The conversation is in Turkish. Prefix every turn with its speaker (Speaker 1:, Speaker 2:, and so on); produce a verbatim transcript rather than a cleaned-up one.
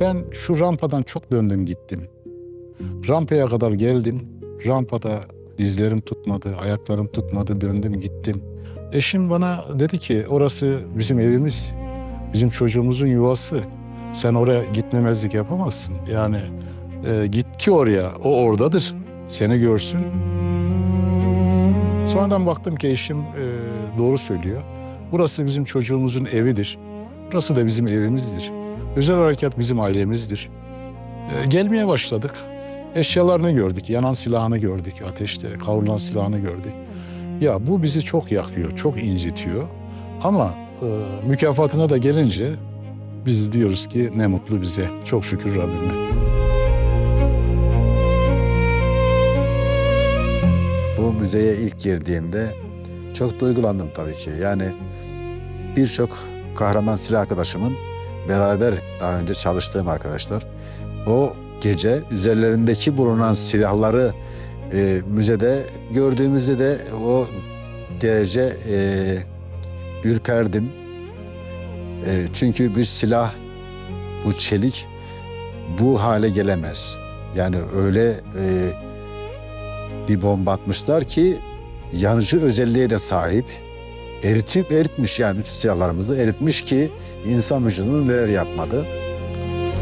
Speaker 1: Ben şu rampadan çok döndüm gittim. Rampaya kadar geldim. Rampada dizlerim tutmadı, ayaklarım tutmadı, döndüm gittim. Eşim bana dedi ki orası bizim evimiz, bizim çocuğumuzun yuvası. Sen oraya gitmemezlik yapamazsın. Yani e, git ki oraya, o oradadır. Seni görsün. Sonradan baktım ki eşim e, doğru söylüyor. Burası bizim çocuğumuzun evidir. Burası da bizim evimizdir. Özel harekat bizim ailemizdir. E, gelmeye başladık. Eşyalarını gördük, yanan silahını gördük, ateşte kavrulan silahını gördük. Ya bu bizi çok yakıyor, çok incitiyor. Ama e, mükafatına da gelince biz diyoruz ki ne mutlu bize. Çok şükür Rabbime.
Speaker 2: Bu müzeye ilk girdiğimde çok duygulandım tabii ki. Yani birçok kahraman silah arkadaşımın beraber daha önce çalıştığım arkadaşlar. O gece üzerlerindeki bulunan silahları e, müzede gördüğümüzde de o derece e, ürperdim. E, çünkü bir silah, bu çelik bu hale gelemez. Yani öyle e, bir bomba atmışlar ki yanıcı özelliğe de sahip. Eritip eritmiş, yani bütün silahlarımızı eritmiş ki insan vücudunun neler yapmadı.